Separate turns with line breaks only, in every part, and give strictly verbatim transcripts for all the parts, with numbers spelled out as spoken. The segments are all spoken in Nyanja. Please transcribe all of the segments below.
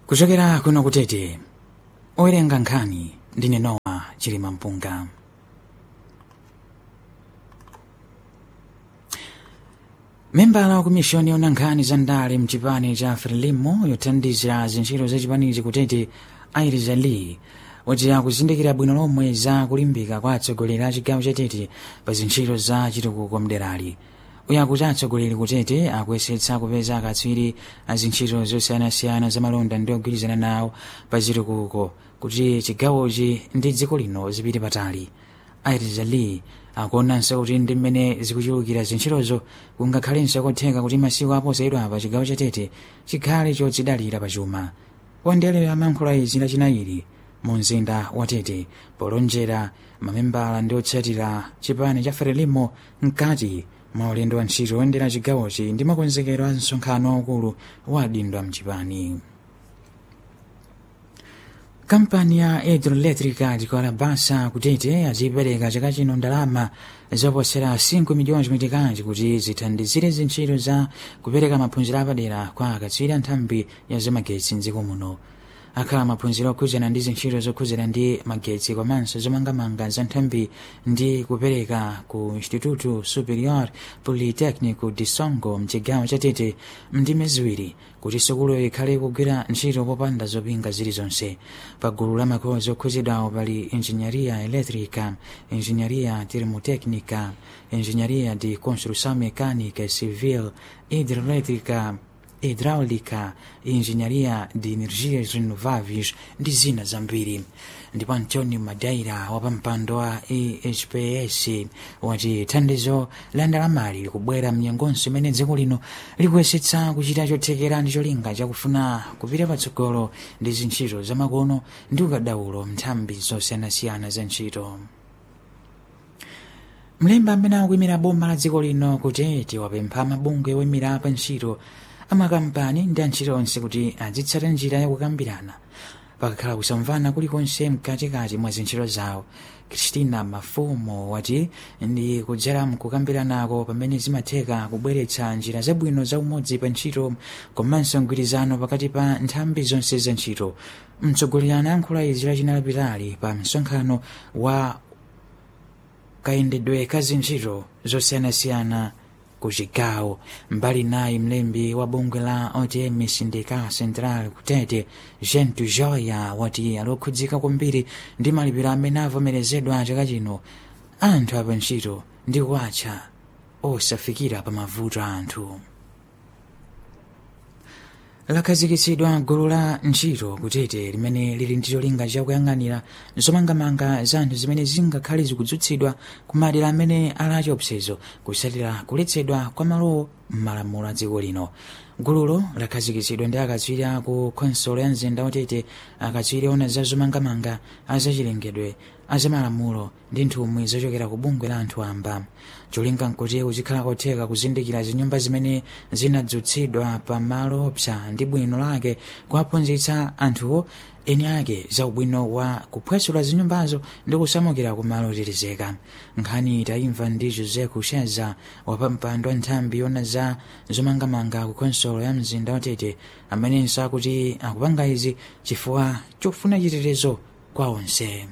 Kuchokera kuno kutete owerenga nkhani ndine Nowa Chilima Mpunga. Membala wa kumishoni yona nkhani za ndale mchipani cha Frelimo yothandizira zintchito za chipanichi kutete Iris Ali wati akuzindikira bwino lomwe za kulimbika kwa atsogoleri a chigawo cha Tete pa zintchito za chitukuko mderali. Uyu akuti atsogoleri kutete akuyesetsa kupeza akatswiri a zintchito zosiyanasiyana za malonda ndi ogwirizana nawo pa chitukuko kuti chigawochi ndi dziko lino zipite patali. Iris Ali akuonanso kuti ndi mmene zikuchulukira zintchitozo kungakhalenso kotheka kuti masiku aposayidwa pa chigawo cha Tete chikhale chodzidalira pa chuma. Wandele amayankhula izi lachinayi mu mzinda wa Tete polonjera mamembala ndi otsatira chipani cha Frelimo mkati mwa ulendo wa ntchito oyendera chigawochi ndi makonzekero a msonkhano waukulu wa adindo a mchipani. Kampani ya hidroelectrica di Kalabasa kutete azipereka chaka chino ndalama zoposera cinco milhões mitikazi kuti zithandizire zintchito za kupereka maphunziro apadera kwa akatswiri a nthambi ya zamagetsi m'dziko muno. Akhala maphunziro okhuzana ndi zintchito zokhuzana ndi magetsi komanso zomangamanga za nthambi ndi kupereka ku Instituto Superior Politecnico de Songo mchigawo cha Tete mndime ziwiri kuti sukulu ikhale kugwira ntchito popanda zopinga zilizonse. Pa gulu la makhozi okhuzidwawo pali engenharia elétrica, engenharia termotecnica, engenharia de construção mecânica civil, hidroelétrica, hidráulica e engenharia de energias renováveis ndi zina zambiri. Ndipo Antonio Madeira wa pampando wa E H P S wati thandizo la ndalamali likubwera mnyengonso imene dziko lino likuyesetsa kuchita chothekera ndi cholinga chakufuna kupita patsogolo ndi zintchito zamakono ndi ukadaulo nthambi zosiyanasiyana za ntchito. Mlembi amene akuyimira boma la dziko lino kutete wapempha mabungwe oyimira pa ntchito amakampani ndi antchito onse kuti azitsata njira yakukambirana pakakhala kusamvana kulikonse mkatikati mwa zintchito zawo. Christina Mafumo wati ndi kudzera mkukambiranako pamene zimatheka kubweretsa njira zabwino za umodzi pa ntchito komanso mgwirizano pakati pa nthambi zonse za ntchito. Mtsogoleri anayankhula izi lachinayi lapitali pa msonkhano wa kayendedwe ka zintchito zosiyanasiyana kuchigawo. Mbali nayi mlembi wa bungwe la O T M Sindical Central kutete Gentu Joya wati alokhudzika kwambiri ndi malipiro amene avomerezedwa chaka chino anthu apa ntchito ndi kuwatcha osafikira pa mavuto a anthu. Lakhazikitsidwa gulu la ntchito kutete limene lili ndi cholinga chakuyang'anira zomangamanga za anthu zimene zingakhale zikudzutsidwa ku madera amene ali achiopsezo kusatira kuletsedwa kwa malowo m'malamulo a dziko lino. Gululo lakhazikitsidwa ndi akatswiri aku khonsolo ya mzinda wa Tete, akatswiri ona za zomangamanga, azachilengedwe, azamalamulo ndi nthumwi zochokera ku bungwe la anthu amba. Cholinga nkuti kuzikhala kotheka kuzindikira zinyumba zimene zinadzutsidwa pa malo opsa ndi bwino lake kuwaphunzitsa anthuwo eni ake za ubwino wa kuphwasula zinyumbazo ndi kusamukira ku malo otetezeka. Nkhani itayimva ndi Jose Kusheza wa pampando wa nthambi yona za zomangamanga ku khonsolo ya mzinda wa Tete amenenso akuti akupanga izi chifukwa chofuna chitetezo kwa onse.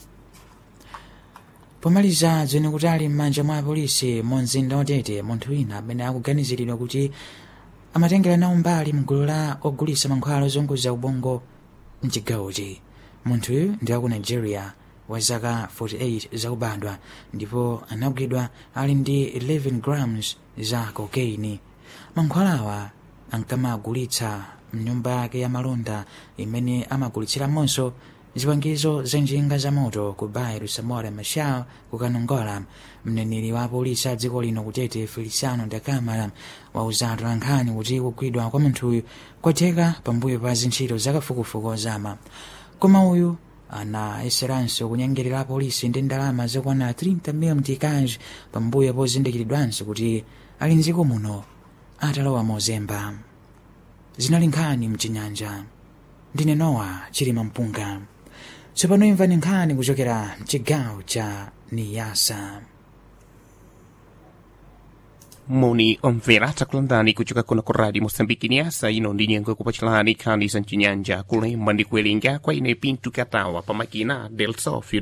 Pomaliza dzene kuti ali m'manja mwa apolisi mu mzinda wa Tete munthu wina amene akuganiziridwa kuti amatengera nawo mbali mgulu la ogulitsa mankhwala ozunguza ubongo mchigawochi. Munthuyu ndi aku Nigeria wa zaka forty-eight zakubadwa ndipo anagwidwa ali ndi eleven grams za cocaine. Mankhwalawa ankamagulitsa mnyumba yake ya malonda imene amagulitsiramonso zipangizo za njinga za moto ku Bairro Samora Machel ku Kanongola. Mneneri wa apolisi a dziko lino kutete Feliciano da Camara wauza atolankhani kuti kugwidwa kwa munthuyu kwatheka pambuyo pa zintchito zakafukufuku zama. Koma uyu anayeseranso kunyengerera apolisi ndi ndalama zokwana thirty mil mtikazi pambuyo pozindikiridwanso kuti ali mdziko muno atalowa mozemba. Zinali nkhani mchinyanja. Ndine Nowa Chilima Mpunga. Tsopano imvani nkhani kuchokera mchigawo cha Niyasa.
moni omvera takulandani kuchoka kuno ku radio Mosambiki niasa ino ndi nyengo kupachilani khani za mchinyanja kulemba ndi kuwerenga kwa ine Pinto Katawa pa makina del Sofio